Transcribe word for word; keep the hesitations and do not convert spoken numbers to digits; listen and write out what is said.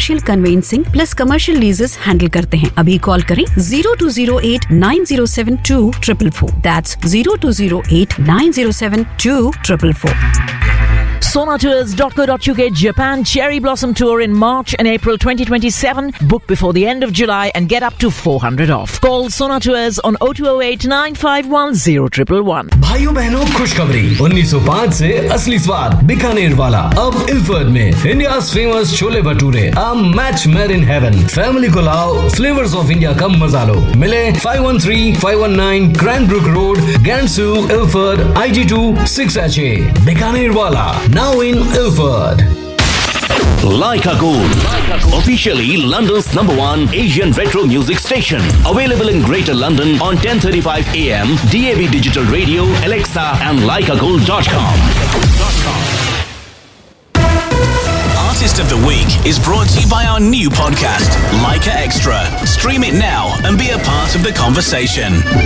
Commercial convincing plus commercial लीजेस handle करते हैं। अभी कॉल करें zero to zero eight nine zero seven to triple four. That's zero to zero eight nine zero seven to triple four. Sona Tours dot co dot uk Japan Cherry Blossom Tour in March and April twenty twenty-seven. Book before the end of July and get up to four hundred off. Call Sona Tours on oh two oh eight nine five one oh one one one. भाइयों बहनों खुशखबरी उन्नीस सौ पाँच से असली स्वाद बीकानेर वाला अब इल्फर्ड में India's famous chole bhature a match made in heaven. Family को लाओ, फ्लेवर्स ऑफ इंडिया का मजा लो। मिले five one three five one nine Cranbrook Road, Gansu, Ilford, I G two six H A। Bikaner वाला now in Ilford. Leica Gold, officially London's number one Asian retro music station. Available in Greater London on ten thirty-five A M, D A B Digital Radio, Alexa and leica gold dot com. Artist of the Week is brought to you by our new podcast, Leica Extra. Stream it now and be a part of the conversation.